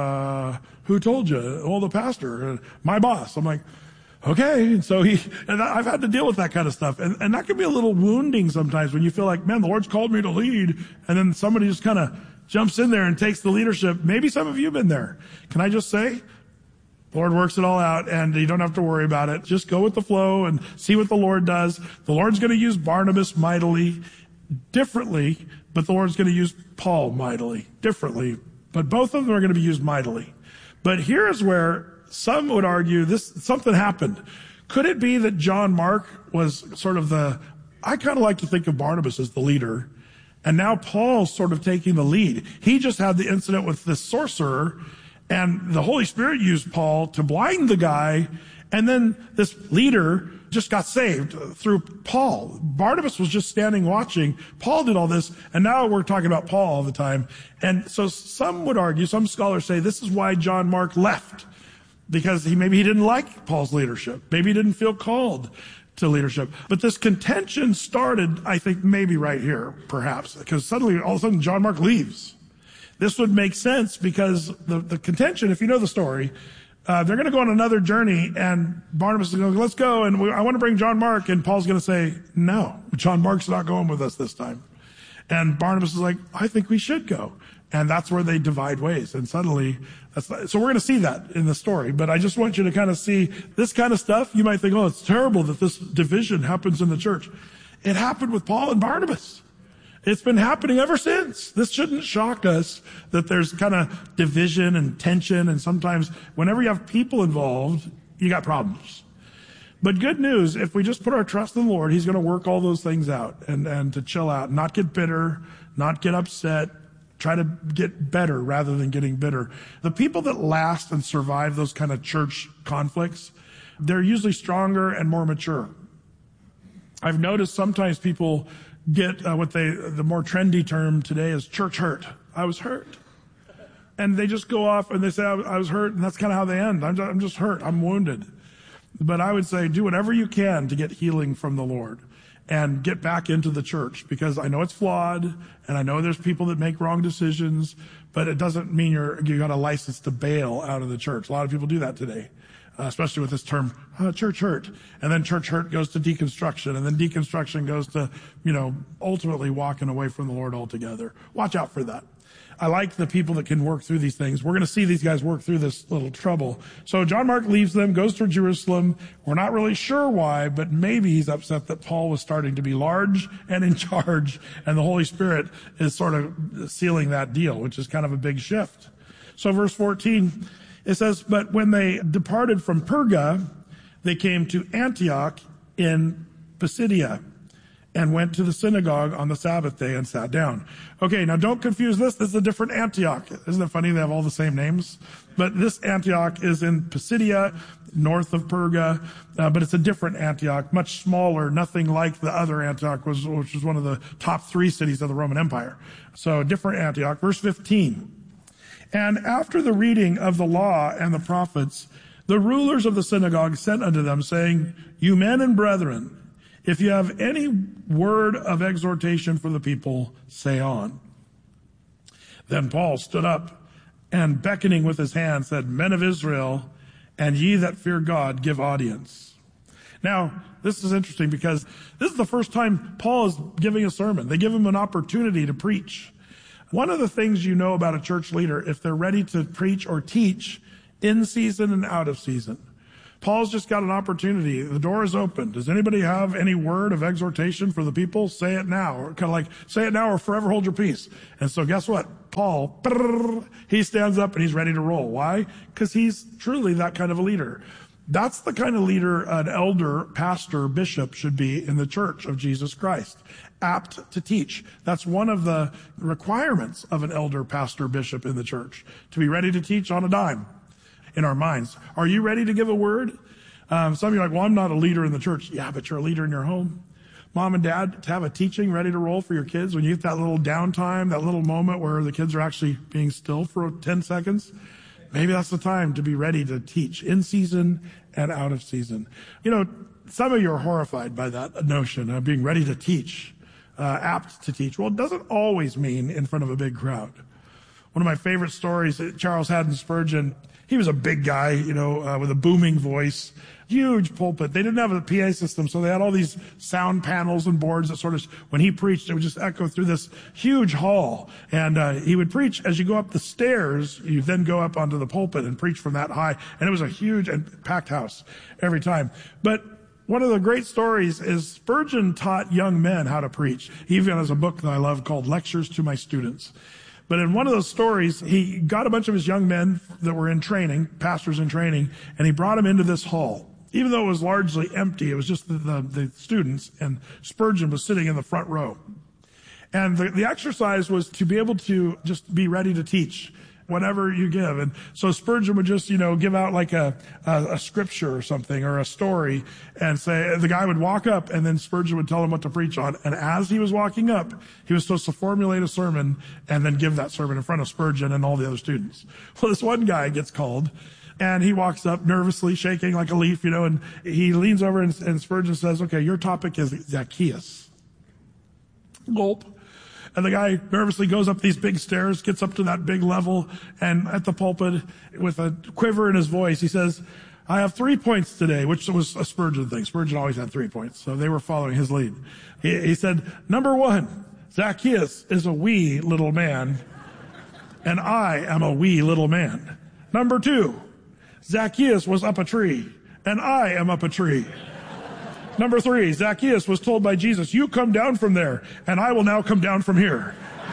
who told you? Well, the pastor, my boss. I'm like, okay. And so I've had to deal with that kind of stuff. And that can be a little wounding sometimes when you feel like, man, the Lord's called me to lead. And then somebody just kind of jumps in there and takes the leadership. Maybe some of you have been there. Can I just say, the Lord works it all out and you don't have to worry about it. Just go with the flow and see what the Lord does. The Lord's going to use Barnabas mightily, differently, but the Lord's going to use Paul mightily, differently. But both of them are going to be used mightily. But here's where some would argue something happened. Could it be that John Mark was sort of I kind of like to think of Barnabas as the leader, and now Paul's sort of taking the lead. He just had the incident with this sorcerer, and the Holy Spirit used Paul to blind the guy, and then this leader just got saved through Paul. Barnabas was just standing watching. Paul did all this, and now we're talking about Paul all the time. And so some would argue, some scholars say this is why John Mark left. Because maybe he didn't like Paul's leadership. Maybe he didn't feel called to leadership. But this contention started, I think, maybe right here, perhaps. Because suddenly, all of a sudden, John Mark leaves. This would make sense because the contention, if you know the story, they're going to go on another journey, and Barnabas is going to go, let's go, and I want to bring John Mark. And Paul's going to say, no, John Mark's not going with us this time. And Barnabas is like, I think we should go. And that's where they divide ways. And suddenly, so we're going to see that in the story. But I just want you to kind of see this kind of stuff. You might think, oh, it's terrible that this division happens in the church. It happened with Paul and Barnabas. It's been happening ever since. This shouldn't shock us that there's kind of division and tension. And sometimes whenever you have people involved, you got problems. But good news, if we just put our trust in the Lord, He's going to work all those things out and to chill out, not get bitter, not get upset. Try to get better rather than getting bitter. The people that last and survive those kind of church conflicts, they're usually stronger and more mature. I've noticed sometimes people get the more trendy term today is church hurt. I was hurt. And they just go off and they say, I was hurt, and that's kind of how they end. I'm just hurt. I'm wounded. But I would say do whatever you can to get healing from the Lord. And get back into the church, because I know it's flawed and I know there's people that make wrong decisions, but it doesn't mean you got a license to bail out of the church. A lot of people do that today, especially with this term, church hurt. And then church hurt goes to deconstruction, and then deconstruction goes to, ultimately walking away from the Lord altogether. Watch out for that. I like the people that can work through these things. We're going to see these guys work through this little trouble. So John Mark leaves them, goes to Jerusalem. We're not really sure why, but maybe he's upset that Paul was starting to be large and in charge, and the Holy Spirit is sort of sealing that deal, which is kind of a big shift. So verse 14, it says, but when they departed from Perga, they came to Antioch in Pisidia, and went to the synagogue on the Sabbath day and sat down. Okay, now don't confuse this. This is a different Antioch. Isn't it funny they have all the same names? But this Antioch is in Pisidia, north of Perga, but it's a different Antioch, much smaller, nothing like the other Antioch, which was one of the top 3 cities of the Roman Empire. So different Antioch. Verse 15. And after the reading of the law and the prophets, the rulers of the synagogue sent unto them, saying, you men and brethren, if you have any word of exhortation for the people, say on. Then Paul stood up and beckoning with his hand said, men of Israel, and ye that fear God, give audience. Now, this is interesting because this is the first time Paul is giving a sermon. They give him an opportunity to preach. One of the things you know about a church leader, if they're ready to preach or teach in season and out of season. Paul's just got an opportunity. The door is open. Does anybody have any word of exhortation for the people? Say it now. Or kind of like, say it now or forever hold your peace. And so guess what? Paul, he stands up and he's ready to roll. Why? Because he's truly that kind of a leader. That's the kind of leader an elder, pastor, bishop should be in the church of Jesus Christ. Apt to teach. That's one of the requirements of an elder, pastor, bishop in the church. To be ready to teach on a dime in our minds. Are you ready to give a word? Some of you are like, well, I'm not a leader in the church. Yeah, but you're a leader in your home. Mom and dad, to have a teaching ready to roll for your kids when you get that little downtime, that little moment where the kids are actually being still for 10 seconds. Maybe that's the time to be ready to teach in season and out of season. You know, some of you are horrified by that notion of being ready to teach, apt to teach. Well, it doesn't always mean in front of a big crowd. One of my favorite stories, Charles Haddon Spurgeon, he was a big guy, you know, with a booming voice, huge pulpit. They didn't have a PA system, so they had all these sound panels and boards that sort of, when he preached, it would just echo through this huge hall. And he would preach as you go up the stairs, you then go up onto the pulpit and preach from that high. And it was a huge and packed house every time. But one of the great stories is Spurgeon taught young men how to preach. He even has a book that I love called Lectures to My Students. But in one of those stories, he got a bunch of his young men that were in training, pastors in training, and he brought them into this hall. Even though it was largely empty, it was just the students, and Spurgeon was sitting in the front row. And the exercise was to be able to just be ready to teach whatever you give. And so Spurgeon would just, you know, give out like a scripture or something or a story and say, the guy would walk up and then Spurgeon would tell him what to preach on. And as he was walking up, he was supposed to formulate a sermon and then give that sermon in front of Spurgeon and all the other students. Well, this one guy gets called and he walks up nervously, shaking like a leaf, you know, and he leans over and Spurgeon says, okay, your topic is Zacchaeus. Gulp. And the guy nervously goes up these big stairs, gets up to that big level, and at the pulpit, with a quiver in his voice, he says, I have 3 points today, which was a Spurgeon thing. Spurgeon always had 3 points, so they were following his lead. He said, number 1, Zacchaeus is a wee little man, and I am a wee little man. Number 2, Zacchaeus was up a tree, and I am up a tree. Number 3, Zacchaeus was told by Jesus, you come down from there, and I will now come down from here.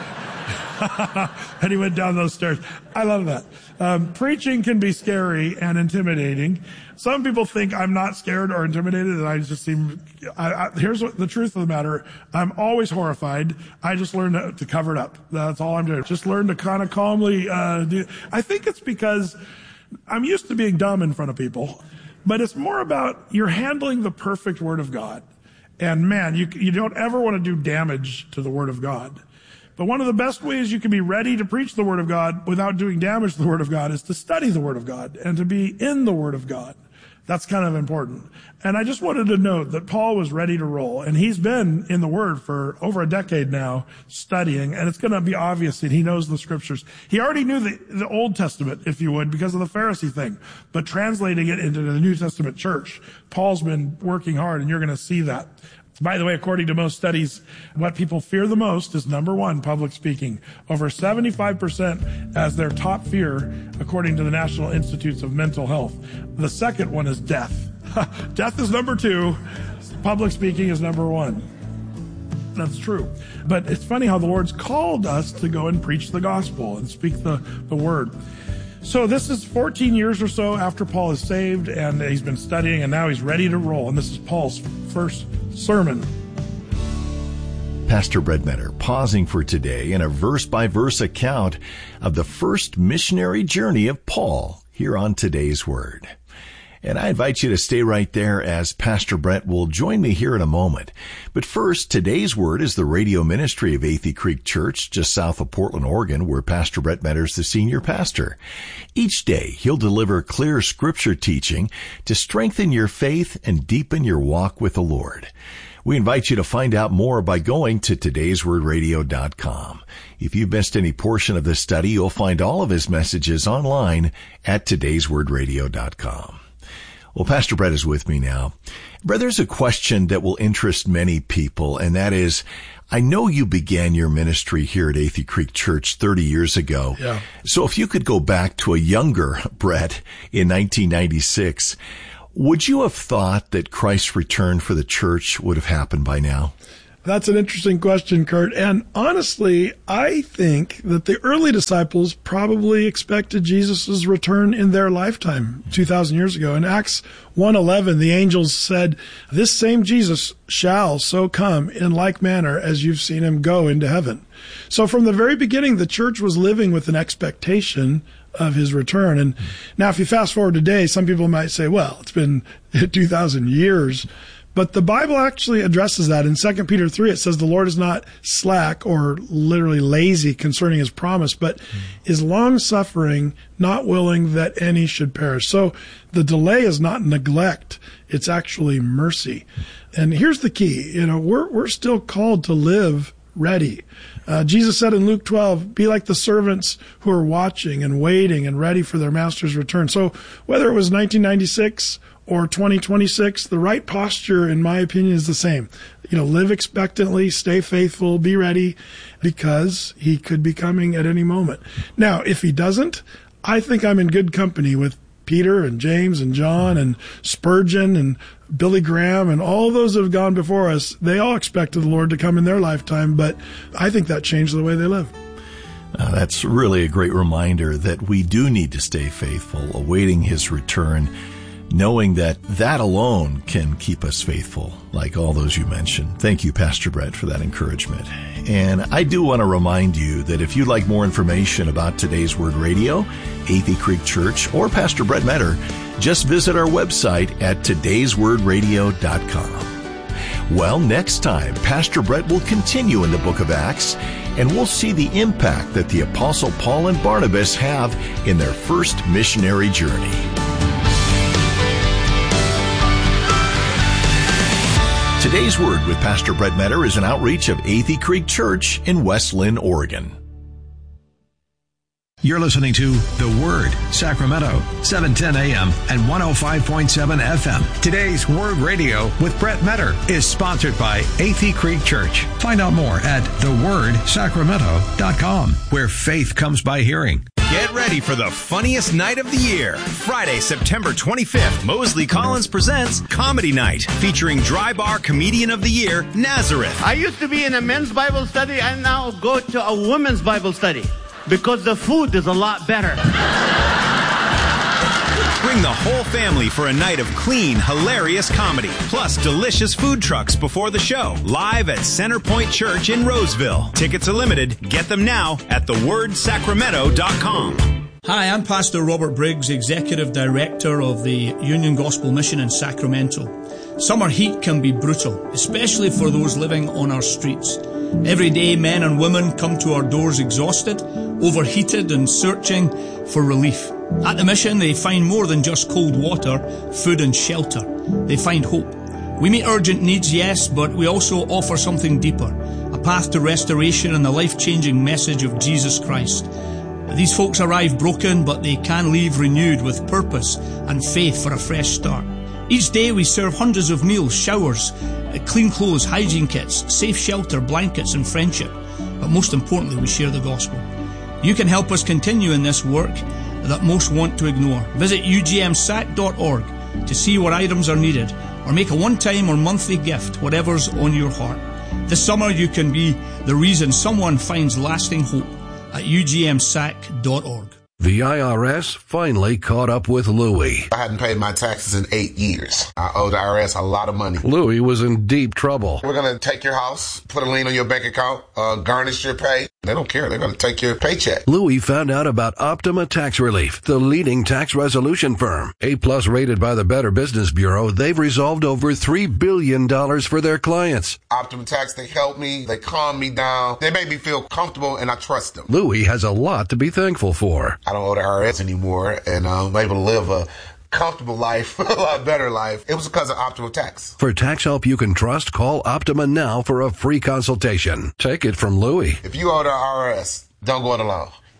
And he went down those stairs. I love that. Preaching can be scary and intimidating. Some people think I'm not scared or intimidated, and I just seem, here's what the truth of the matter. I'm always horrified. I just learned to cover it up. That's all I'm doing. Just learn to kind of calmly do. I think it's because I'm used to being dumb in front of people. But it's more about you're handling the perfect Word of God. And man, you don't ever want to do damage to the Word of God. But one of the best ways you can be ready to preach the Word of God without doing damage to the Word of God is to study the Word of God and to be in the Word of God. That's kind of important. And I just wanted to note that Paul was ready to roll. And he's been in the Word for over a decade now studying. And it's going to be obvious that he knows the Scriptures. He already knew the Old Testament, if you would, because of the Pharisee thing. But translating it into the New Testament church, Paul's been working hard, and you're going to see that. By the way, according to most studies, what people fear the most is number 1, public speaking. Over 75% as their top fear, according to the National Institutes of Mental Health. The second one is death. Death is number 2. Public speaking is number 1. That's true. But it's funny how the Lord's called us to go and preach the gospel and speak the word. So this is 14 years or so after Paul is saved, and he's been studying, and now he's ready to roll. And this is Paul's first sermon. Pastor Brett Menner pausing for today in a verse-by-verse account of the first missionary journey of Paul here on Today's Word. And I invite you to stay right there as Pastor Brett will join me here in a moment. But first, Today's Word is the radio ministry of Athey Creek Church, just south of Portland, Oregon, where Pastor Brett Menner is the senior pastor. Each day, he'll deliver clear scripture teaching to strengthen your faith and deepen your walk with the Lord. We invite you to find out more by going to todayswordradio.com. If you've missed any portion of this study, you'll find all of his messages online at todayswordradio.com. Well, Pastor Brett is with me now. Brett, there's a question that will interest many people, and that is, I know you began your ministry here at Athey Creek Church 30 years ago. Yeah. So if you could go back to a younger Brett in 1996, would you have thought that Christ's return for the church would have happened by now? That's an interesting question, Kurt. And honestly, I think that the early disciples probably expected Jesus' return in their lifetime 2,000 years ago. In Acts 1:11, the angels said, "This same Jesus shall so come in like manner as you've seen him go into heaven." So from the very beginning, the church was living with an expectation of his return. And now if you fast forward today, some people might say, well, it's been 2,000 years. But the Bible actually addresses that. In 2 Peter 3, it says the Lord is not slack or literally lazy concerning his promise, but is long-suffering, not willing that any should perish. So the delay is not neglect. It's actually mercy. And here's the key. We're still called to live ready. Jesus said in Luke 12, be like the servants who are watching and waiting and ready for their master's return. So whether it was 1996 or 2026, the right posture, in my opinion, is the same. Live expectantly, stay faithful, be ready, because he could be coming at any moment. Now, if he doesn't, I think I'm in good company with Peter and James and John and Spurgeon and Billy Graham and all those that have gone before us. They all expected the Lord to come in their lifetime, but I think that changed the way they live. That's really a great reminder that we do need to stay faithful, awaiting his return, knowing that alone can keep us faithful, like all those you mentioned. Thank you, Pastor Brett, for that encouragement. And I do want to remind you that if you'd like more information about Today's Word Radio, Athey Creek Church, or Pastor Brett Metter, just visit our website at today'swordradio.com. Well, next time, Pastor Brett will continue in the book of Acts, and we'll see the impact that the Apostle Paul and Barnabas have in their first missionary journey. Today's Word with Pastor Brett Metter is an outreach of Athey Creek Church in West Lynn, Oregon. You're listening to The Word, Sacramento, 710 AM and 105.7 FM. Today's Word Radio with Brett Metter is sponsored by Athey Creek Church. Find out more at thewordsacramento.com, where faith comes by hearing. Get ready for the funniest night of the year. Friday, September 25th, Mosley Collins presents Comedy Night, featuring Dry Bar Comedian of the Year, Nazareth. I used to be in a men's Bible study. I now go to a women's Bible study because the food is a lot better. Bring the whole family for a night of clean, hilarious comedy, plus delicious food trucks before the show, live at Centerpoint Church in Roseville. Tickets are limited. Get them now at thewordsacramento.com. Hi, I'm Pastor Robert Briggs, Executive Director of the Union Gospel Mission in Sacramento. Summer heat can be brutal, especially for those living on our streets. Every day, men and women come to our doors exhausted, overheated, and searching for relief. At the mission, they find more than just cold water, food, and shelter. They find hope. We meet urgent needs, yes, but we also offer something deeper, a path to restoration and the life-changing message of Jesus Christ. These folks arrive broken, but they can leave renewed with purpose and faith for a fresh start. Each day we serve hundreds of meals, showers, clean clothes, hygiene kits, safe shelter, blankets, and friendship. But most importantly, we share the gospel. You can help us continue in this work that most want to ignore. Visit ugmsac.org to see what items are needed, or make a one-time or monthly gift, whatever's on your heart. This summer you can be the reason someone finds lasting hope at ugmsac.org. The IRS finally caught up with Louie. I hadn't paid my taxes in 8 years. I owe the IRS a lot of money. Louie was in deep trouble. We're going to take your house, put a lien on your bank account, garnish your pay. They don't care. They're going to take your paycheck. Louie found out about Optima Tax Relief, the leading tax resolution firm. A+ rated by the Better Business Bureau, they've resolved over $3 billion for their clients. Optima Tax, they help me. They calm me down. They make me feel comfortable, and I trust them. Louie has a lot to be thankful for. I don't owe the IRS anymore, and I'm able to live a comfortable life, a lot better life. It was because of Optima Tax. For tax help you can trust, call Optima now for a free consultation. Take it from Louie. If you owe the IRS, don't go it alone.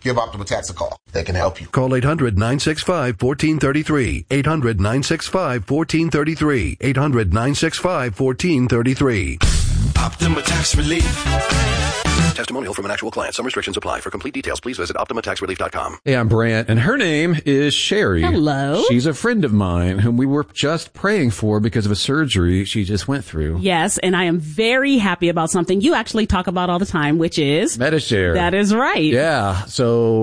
give Optima Tax a call. They can help you. Call 800-965-1433. 800-965-1433. 800-965-1433. Optima Tax Relief. Testimonial from an actual client. Some restrictions apply. For complete details, please visit OptimaTaxRelief.com. Hey, I'm Brant, and her name is Sherry. Hello. She's a friend of mine whom we were just praying for because of a surgery she just went through. Yes, and I am very happy about something you actually talk about all the time, which is Medi-Share. That is right. Yeah. So